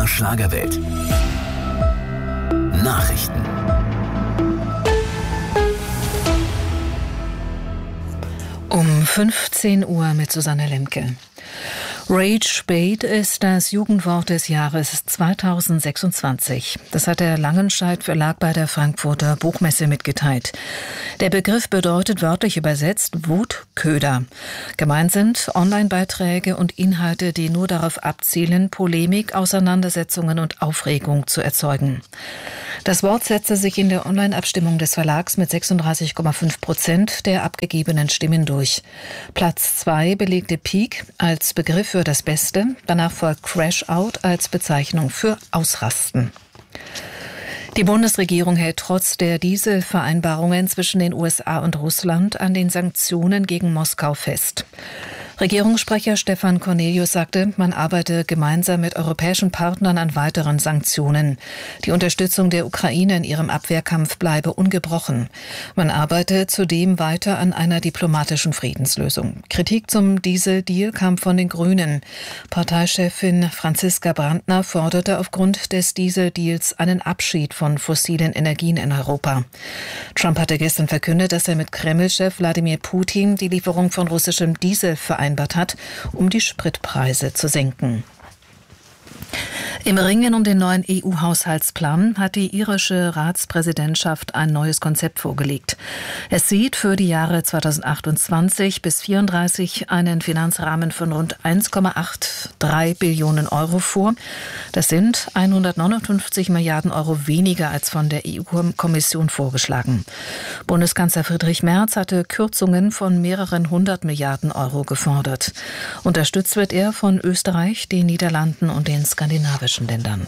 MDR Schlagerwelt. Nachrichten. Um 15 Uhr mit Susanne Lemke. Rage Bait ist das Jugendwort des Jahres 2026. Das hat der Langenscheidt Verlag bei der Frankfurter Buchmesse mitgeteilt. Der Begriff bedeutet wörtlich übersetzt Wutköder. Gemeint sind Online-Beiträge und Inhalte, die nur darauf abzielen, Polemik, Auseinandersetzungen und Aufregung zu erzeugen. Das Wort setzte sich in der Online-Abstimmung des Verlags mit 36,5% der abgegebenen Stimmen durch. Platz 2 belegte Peak als Begriff für das Beste, danach folgt Crash Out als Bezeichnung für Ausrasten. Die Bundesregierung hält trotz der Dieselvereinbarungen zwischen den USA und Russland an den Sanktionen gegen Moskau fest. Regierungssprecher Stefan Cornelius sagte, man arbeite gemeinsam mit europäischen Partnern an weiteren Sanktionen. Die Unterstützung der Ukraine in ihrem Abwehrkampf bleibe ungebrochen. Man arbeite zudem weiter an einer diplomatischen Friedenslösung. Kritik zum Dieseldeal kam von den Grünen. Parteichefin Franziska Brandner forderte aufgrund des Dieseldeals einen Abschied von fossilen Energien in Europa. Trump hatte gestern verkündet, dass er mit Kreml-Chef Wladimir Putin die Lieferung von russischem Diesel vereinbart hat, um die Spritpreise zu senken. Im Ringen um den neuen EU-Haushaltsplan hat die irische Ratspräsidentschaft ein neues Konzept vorgelegt. Es sieht für die Jahre 2028 bis 2034 einen Finanzrahmen von rund 1,83 Billionen Euro vor. Das sind 159 Milliarden Euro weniger als von der EU-Kommission vorgeschlagen. Bundeskanzler Friedrich Merz hatte Kürzungen von mehreren 100 Milliarden Euro gefordert. Unterstützt wird er von Österreich, den Niederlanden und den skandinavischen Ländern.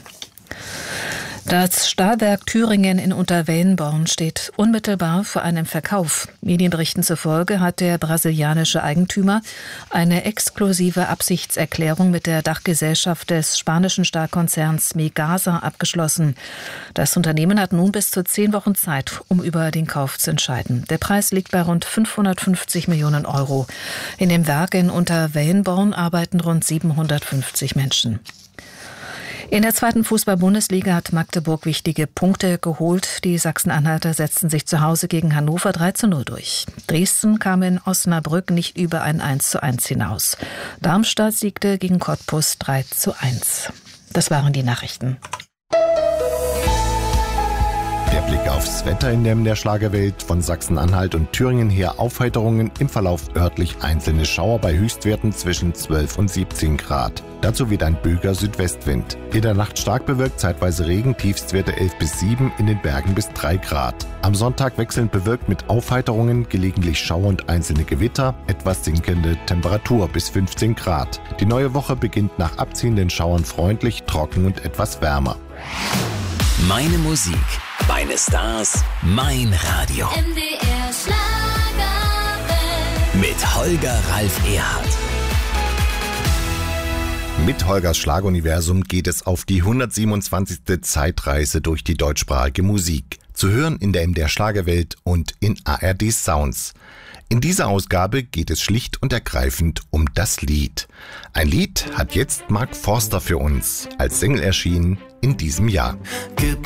Das Stahlwerk Thüringen in Unterwellenborn steht unmittelbar vor einem Verkauf. Medienberichten zufolge hat der brasilianische Eigentümer eine exklusive Absichtserklärung mit der Dachgesellschaft des spanischen Stahlkonzerns Megasa abgeschlossen. Das Unternehmen hat nun bis zu 10 Wochen Zeit, um über den Kauf zu entscheiden. Der Preis liegt bei rund 550 Millionen Euro. In dem Werk in Unterwellenborn arbeiten rund 750 Menschen. In der 2. Fußball-Bundesliga hat Magdeburg wichtige Punkte geholt. Die Sachsen-Anhalter setzten sich zu Hause gegen Hannover 3:0 durch. Dresden kam in Osnabrück nicht über ein 1:1 hinaus. Darmstadt siegte gegen Cottbus 3:1. Das waren die Nachrichten. Der Blick aufs Wetter in der Schlagerwelt. Von Sachsen-Anhalt und Thüringen her Aufheiterungen, im Verlauf örtlich einzelne Schauer bei Höchstwerten zwischen 12 und 17 Grad. Dazu weht ein böiger Südwestwind. In der Nacht stark bewölkt, zeitweise Regen, Tiefstwerte 11 bis 7, in den Bergen bis 3 Grad. Am Sonntag wechselnd bewölkt mit Aufheiterungen, gelegentlich Schauer und einzelne Gewitter, etwas sinkende Temperatur bis 15 Grad. Die neue Woche beginnt nach abziehenden Schauern freundlich, trocken und etwas wärmer. Meine Musik, meine Stars, mein Radio. MDR Schlagerwelt. Mit Holger Ralf Erhardt. Mit Holgers Schlageruniversum geht es auf die 127. Zeitreise durch die deutschsprachige Musik. Zu hören in der MDR Schlagerwelt und in ARD Sounds. In dieser Ausgabe geht es schlicht und ergreifend um das Lied. Ein Lied hat jetzt Mark Forster für uns als Single erschienen in diesem Jahr.